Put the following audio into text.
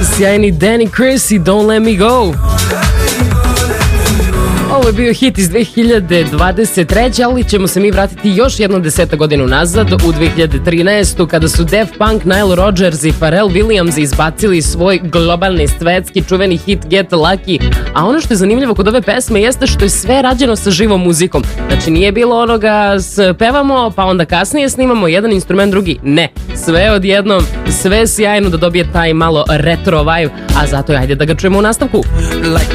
Sjajni Danny Chris i Don't Let Me Go. Ovo je bio hit iz 2023. ali ćemo se mi vratiti još jedno 10 godina nazad u 2013. kada su Daft Punk, Nile Rodgers i Pharrell Williams izbacili svoj globalni svetski čuveni hit Get Lucky. A ono što je zanimljivo kod ove pesme jeste što je sve rađeno sa živom muzikom. Znači nije bilo onoga pevamo pa onda kasnije snimamo jedan instrument drugi. Ne, sve odjednom, sve sjajno da dobije taj malo retro vibe. A zato ajde da ga čujemo u nastavku.